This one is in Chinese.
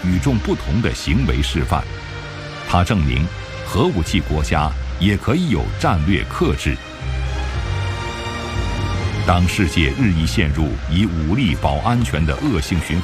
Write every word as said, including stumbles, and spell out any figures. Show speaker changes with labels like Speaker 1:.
Speaker 1: 与众不同的行为示范。它证明，核武器国家也可以有战略克制。当世界日益陷入以武力保安全的恶性循环，